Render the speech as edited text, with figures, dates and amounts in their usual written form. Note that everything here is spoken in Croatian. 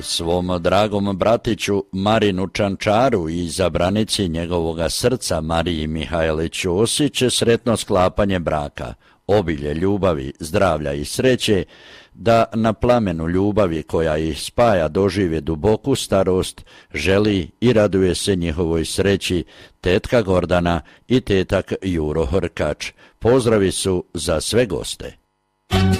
Svom dragom bratiću Marinu Čančaru i zabranici njegovoga srca Mariji Mihajlić Osić sretno sklapanje braka, obilje ljubavi, zdravlja i sreće, da na plamenu ljubavi koja ih spaja dožive duboku starost, želi i raduje se njihovoj sreći tetka Gordana i tetak Juro Hrkač. Pozdravi su za sve goste.